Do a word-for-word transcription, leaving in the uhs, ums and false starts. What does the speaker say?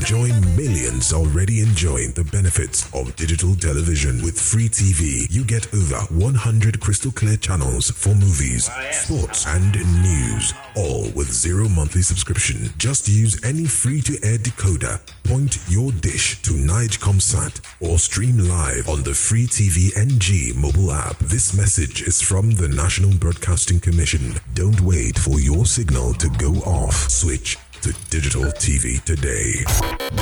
join millions already enjoying the benefits of digital television. With Free T V, you get over one hundred crystal clear channels for movies, sports, and news, all with zero monthly subscription. Just use any free-to-air decoder, point your dish to Nigecomsat, or stream live on the Free T V N G mobile app. This message is from the National Broadcasting Commission. Don't wait for your signal to go off. Switch to digital T V today.